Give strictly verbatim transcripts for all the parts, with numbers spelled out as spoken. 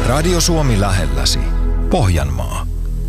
Radio Suomi lähelläsi. Pohjanmaa.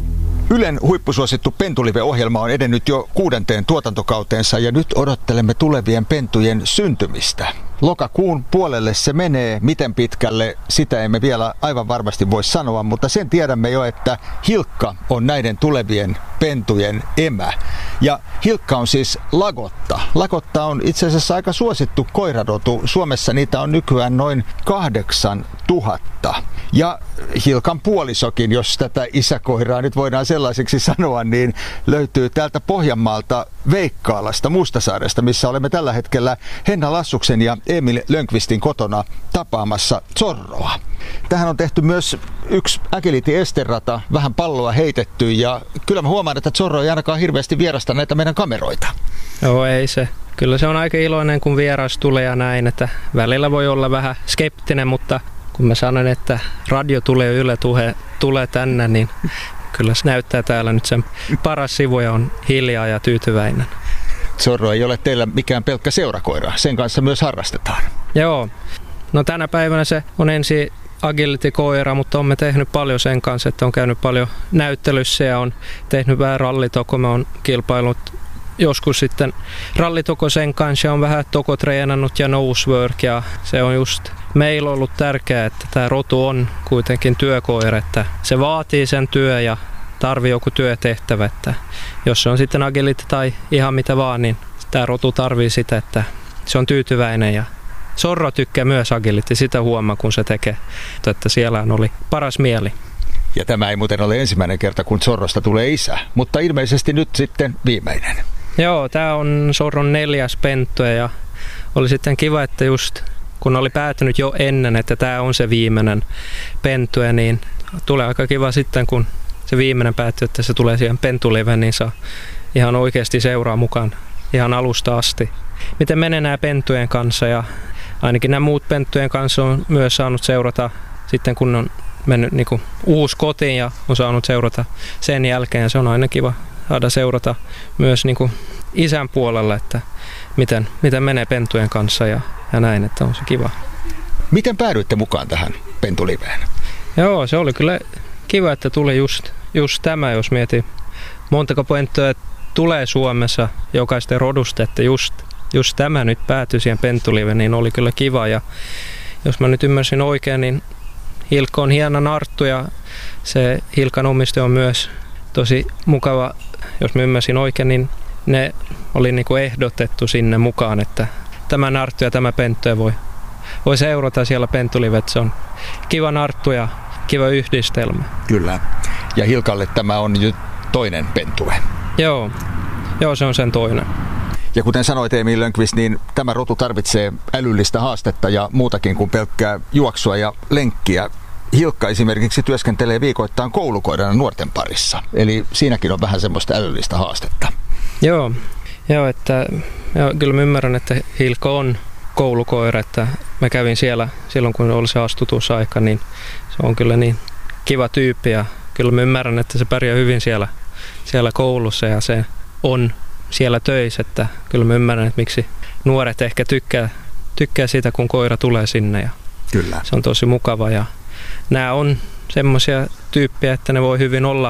Ylen huippusuosittu Pentulive-ohjelma on edennyt jo kuudenteen tuotantokauteensa ja nyt odottelemme tulevien pentujen syntymistä. Lokakuun puolelle se menee, miten pitkälle, sitä emme vielä aivan varmasti voi sanoa, mutta sen tiedämme jo, että Hilkka on näiden tulevien pentujen emä. Ja Hilkka on siis lagotta. Lagotta on itse asiassa aika suosittu koirarotu. Suomessa niitä on nykyään noin kahdeksan tuhatta. Ja Hilkan puolisokin, jos tätä isäkoiraa nyt voidaan sellaiseksi sanoa, niin löytyy täältä Pohjanmaalta Veikkaalasta, Mustasaaresta, missä olemme tällä hetkellä Henna Lassuksen ja Emil Lönkvistin kotona tapaamassa Zorroa. Tähän on tehty myös yksi agility-esterata, vähän palloa heitetty ja kyllä mä huomaan, että Zorro ei ainakaan hirveästi vierasta näitä meidän kameroita. Joo, ei se. Kyllä se on aika iloinen, kun vieras tulee ja näin, että välillä voi olla vähän skeptinen, mutta kun mä sanon, että radio tulee Yle tuhe, tulee tänne, niin kyllä se näyttää täällä nyt sen paras sivu ja on hiljaa ja tyytyväinen. Zorro ei ole teillä mikään pelkkä seurakoira, sen kanssa myös harrastetaan. Joo, no tänä päivänä se on ensin agility-koira, mutta olemme tehnyt paljon sen kanssa, että on käynyt paljon näyttelyssä ja on tehnyt vähän rallitoko, me on kilpailut joskus sitten rallitoko sen kanssa ja on vähän toko treenannut ja nosework ja se on just meillä on ollut tärkeää, että tämä rotu on kuitenkin työkoira, että se vaatii sen työ ja tarvii joku työtehtävä, että jos se on sitten agility tai ihan mitä vaan, niin tämä rotu tarvii sitä, että se on tyytyväinen ja Zorro tykkää myös agility, sitä huomaa kun se tekee, että siellä oli paras mieli. Ja tämä ei muuten ole ensimmäinen kerta, kun Zorrosta tulee isä, mutta ilmeisesti nyt sitten viimeinen. Joo, tämä on Zorron neljäs penttue ja oli sitten kiva, että just kun oli päätynyt jo ennen, että tämä on se viimeinen penttue, niin tulee aika kiva sitten, kun se viimeinen päättyy, että se tulee siihen Pentuliveen, niin saa ihan oikeasti seuraa mukaan ihan alusta asti. Miten menee nämä penttujen kanssa ja ainakin nämä muut penttujen kanssa on myös saanut seurata sitten, kun on mennyt niin kuin uusi kotiin ja on saanut seurata sen jälkeen. Se on aina kiva saada seurata myös niin kuin isän puolella, että miten, miten menee pentujen kanssa ja, ja näin, että on se kiva. Miten päädyitte mukaan tähän Pentuliveen? Joo, se oli kyllä kiva, että tuli just, just tämä, jos mietin montako penttuja tulee Suomessa jokaisten rodusta, että just, just tämä nyt päätyi siihen Pentuliveen, niin oli kyllä kiva. Ja jos mä nyt ymmärsin oikein, niin Hilkka on hieno narttu ja se Hilkan omistaja on myös tosi mukava, jos mä ymmärsin oikein, niin ne oli niin kuin ehdotettu sinne mukaan, että tämä narttu ja tämä penttue voi, voi seurata siellä Pentulivet. Se on kiva narttu ja kiva yhdistelmä. Kyllä. Ja Hilkalle tämä on nyt toinen penttue. Joo. Joo, se on sen toinen. Ja kuten sanoit Emil Lönkvist, niin tämä rotu tarvitsee älyllistä haastetta ja muutakin kuin pelkkää juoksua ja lenkkiä. Hilkka esimerkiksi työskentelee viikoittain koulukoirana nuorten parissa. Eli siinäkin on vähän semmoista älyllistä haastetta. Joo, joo että joo, kyllä mä ymmärrän, että Hilkka on koulukoira. Että mä kävin siellä silloin, kun oli se astutusaika, niin se on kyllä niin kiva tyyppi. Ja kyllä mä ymmärrän, että se pärjää hyvin siellä, siellä koulussa ja se on siellä töissä. Että kyllä mä ymmärrän, että miksi nuoret ehkä tykkää, tykkää siitä, kun koira tulee sinne. Ja kyllä. Se on tosi mukava ja nämä on semmoisia tyyppejä, että ne voi hyvin olla,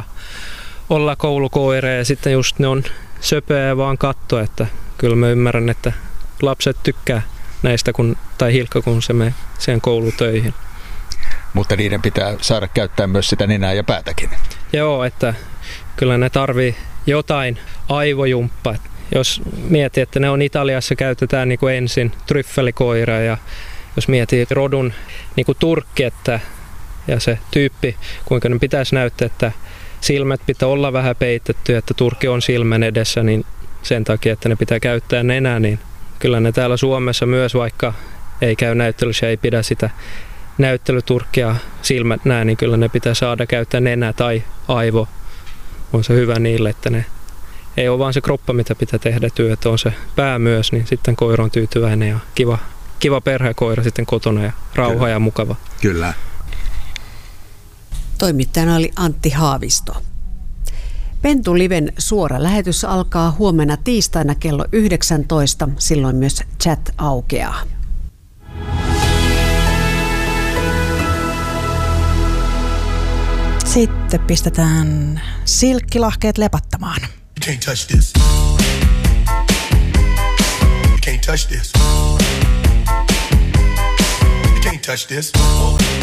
olla koulukoireja ja sitten just ne on söpöjä vaan katsoa, että kyllä mä ymmärrän, että lapset tykkää näistä kun, tai Hilkka, kun se menee siihen koulutöihin. Mutta niiden pitää saada käyttää myös sitä nenää ja päätäkin. Joo, että kyllä ne tarvii jotain aivojumppaa. Jos mietit, että ne on Italiassa käytetään niin kuin ensin tryffelikoiraa ja jos mietit rodun niin kuin turkki, että ja se tyyppi, kuinka ne pitäisi näyttää, että silmät pitää olla vähän peitetty, että turkki on silmän edessä, niin sen takia, että ne pitää käyttää nenää, niin kyllä ne täällä Suomessa myös, vaikka ei käy näyttelyssä, ei pidä sitä näyttelyturkkia silmät näin, niin kyllä ne pitää saada käyttää nenää tai aivo. On se hyvä niille, että ne ei ole vaan se kroppa, mitä pitää tehdä työtä, on se pää myös, niin sitten koira on tyytyväinen ja kiva, kiva perhekoira sitten kotona ja rauha kyllä. Ja mukava. Kyllä. Toimittajana oli Antti Haavisto. Pentuliven suora lähetys alkaa huomenna tiistaina kello yhdeksäntoista. Silloin myös chat aukeaa. Sitten pistetään silkkilahkeet lepattamaan. You can't touch this. You can't touch this. You can't touch this.